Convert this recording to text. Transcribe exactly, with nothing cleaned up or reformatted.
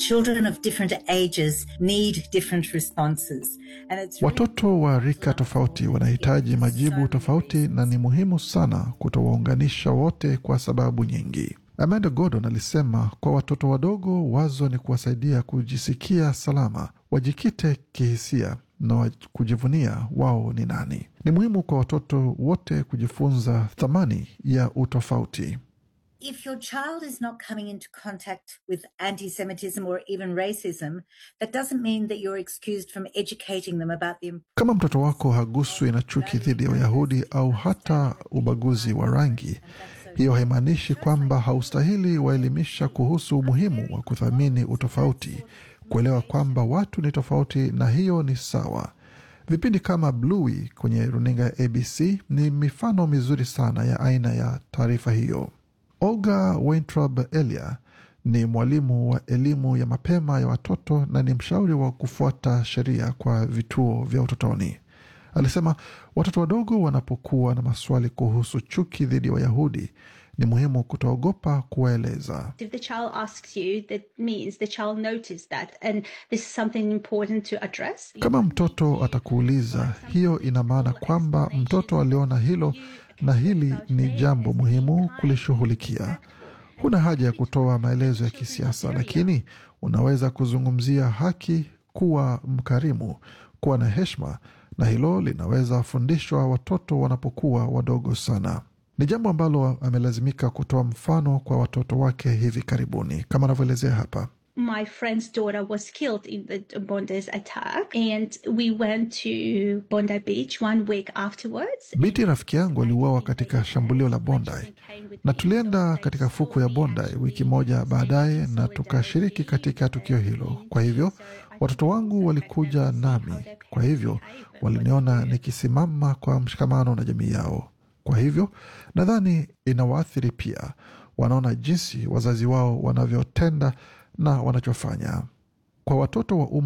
children of different ages need different responses. And it's Watoto wa rika tofauti wanahitaji majibu tofauti, na ni muhimu sana kutowaunganisha wote kwa sababu nyingi. Amanda Gordon alisema kwa watoto wadogo wazo ni kuwasaidia kujisikia salama, wajikite kihisia na kujivunia wao ni nani. Ni muhimu kwa watoto wote kujifunza thamani ya utofauti. If your child is not coming into contact with anti-Semitism or even racism, that doesn't mean that you're excused from educating them about the... Kama mtoto wako haguswi na chuki dhidi ya Wayahudi au hata ubaguzi wa rangi, hiyo haimaanishi kwamba haustahili waelimisha kuhusu umuhimu wa kuthamini utofauti, kuelewa kwamba watu ni tofauti na hiyo ni sawa. Vipindi kama Bluey kwenye runinga ya A B C ni mifano mizuri sana ya aina ya taarifa hiyo. Olga Weintraub Elia ni mwalimu wa elimu ya mapema ya watoto na ni mshauri wa kufuata sheria kwa vituo vya utotoni. Alisema watoto wadogo wanapokuwa na maswali kuhusu chuki dhidi ya Wayahudi, ni muhimu kutoogopa kuwaeleza. If the child asks you, that means the child noticed that and this is something important to address. Kama mtoto atakuuliza, hiyo ina maana kwamba mtoto aliona hilo na hili ni jambo muhimu kulishughulikia. Huna haja ya kutoa maelezo ya kisiasa, lakini unaweza kuzungumzia haki, kuwa mkarimu, kuwa na heshima, na hilo linaweza fundishwa watoto wanapokuwa wadogo sana. Ni jambo ambalo amelazimika kutoa mfano kwa watoto wake hivi karibuni, kama anavyoelezea hapa. My friend's daughter was killed in the Bondi's attack and we went to Bondi Beach one week afterwards. Binti rafiki yangu aliuawa katika shambulio la Bondi na tulienda katika fuku ya Bondi wiki moja baadaye na tukashiriki katika tukio hilo. Kwa hivyo watoto wangu walikuja nami, kwa hivyo waliniona nikisimama kwa mshikamano na jamii yao. Kwa hivyo nadhani inawaathiri pia, wanaona jinsi wazazi wao wanavyotenda na wanachofanya. Kwa watoto wa umri